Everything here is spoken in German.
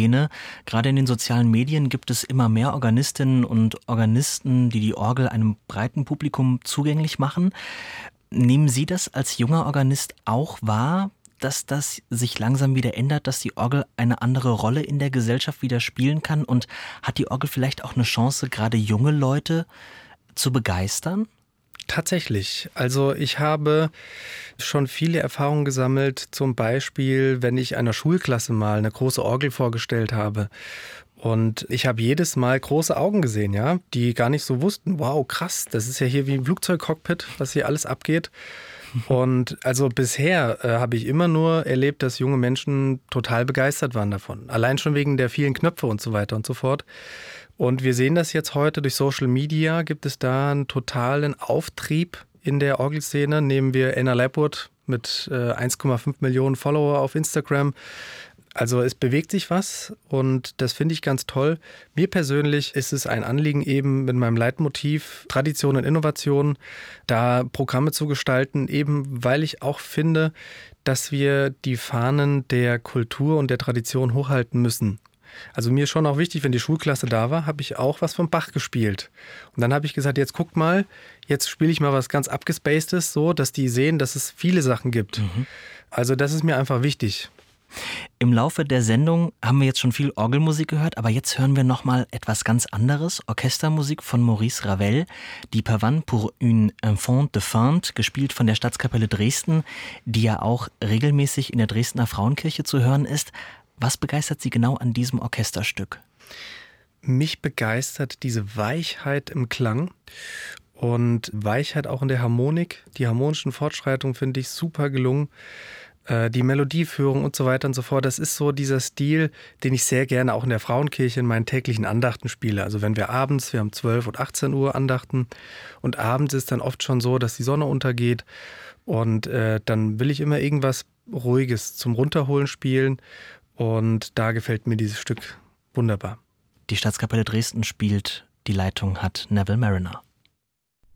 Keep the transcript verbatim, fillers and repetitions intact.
Orgelszene. Gerade in den sozialen Medien gibt es immer mehr Organistinnen und Organisten, die die Orgel einem breiten Publikum zugänglich machen. Nehmen Sie das als junger Organist auch wahr, dass das sich langsam wieder ändert, dass die Orgel eine andere Rolle in der Gesellschaft wieder spielen kann? Und hat die Orgel vielleicht auch eine Chance, gerade junge Leute zu begeistern? Tatsächlich. Also ich habe schon viele Erfahrungen gesammelt, zum Beispiel, wenn ich einer Schulklasse mal eine große Orgel vorgestellt habe. Und ich habe jedes Mal große Augen gesehen, ja, die gar nicht so wussten, wow, krass, das ist ja hier wie ein Flugzeugcockpit, was hier alles abgeht. Und also bisher äh, habe ich immer nur erlebt, dass junge Menschen total begeistert waren davon. Allein schon wegen der vielen Knöpfe und so weiter und so fort. Und wir sehen das jetzt heute durch Social Media, gibt es da einen totalen Auftrieb in der Orgelszene. Nehmen wir Anna Lapwood mit äh, eins Komma fünf Millionen Follower auf Instagram. Also es bewegt sich was und das finde ich ganz toll. Mir persönlich ist es ein Anliegen, eben mit meinem Leitmotiv Tradition und Innovation da Programme zu gestalten, eben weil ich auch finde, dass wir die Fahnen der Kultur und der Tradition hochhalten müssen. Also mir ist schon auch wichtig, wenn die Schulklasse da war, habe ich auch was von Bach gespielt. Und dann habe ich gesagt, jetzt guckt mal, jetzt spiele ich mal was ganz abgespacedes, so dass die sehen, dass es viele Sachen gibt. Mhm. Also das ist mir einfach wichtig. Im Laufe der Sendung haben wir jetzt schon viel Orgelmusik gehört, aber jetzt hören wir nochmal etwas ganz anderes. Orchestermusik von Maurice Ravel, die Pavane pour une enfant de Fante, gespielt von der Staatskapelle Dresden, die ja auch regelmäßig in der Dresdner Frauenkirche zu hören ist. Was begeistert Sie genau an diesem Orchesterstück? Mich begeistert diese Weichheit im Klang und Weichheit auch in der Harmonik. Die harmonischen Fortschreitungen finde ich super gelungen. Die Melodieführung und so weiter und so fort, das ist so dieser Stil, den ich sehr gerne auch in der Frauenkirche in meinen täglichen Andachten spiele. Also wenn wir abends, wir haben zwölf und achtzehn Uhr Andachten und abends ist dann oft schon so, dass die Sonne untergeht und äh, dann will ich immer irgendwas Ruhiges zum Runterholen spielen und da gefällt mir dieses Stück wunderbar. Die Staatskapelle Dresden spielt, die Leitung hat Neville Marriner.